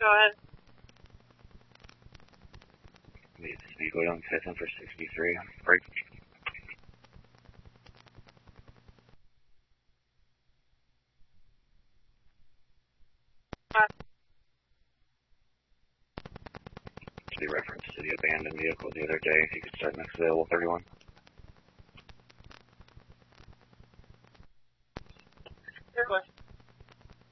Go ahead. Need to be going on Titan for 63. Break. To be reference to the abandoned vehicle the other day, if you could start next available 31.